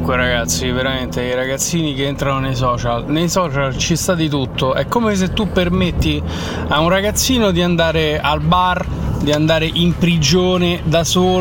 Comunque ragazzi, veramente i ragazzini che entrano nei social ci sta di tutto. È come se tu permetti a un ragazzino di andare al bar, di andare in prigione da solo